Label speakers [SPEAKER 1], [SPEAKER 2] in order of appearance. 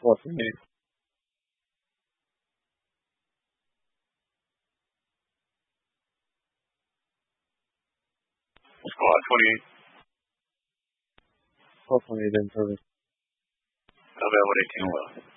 [SPEAKER 1] What's the name?
[SPEAKER 2] Squad 28.
[SPEAKER 1] What's the name in service?
[SPEAKER 2] Available 18 well.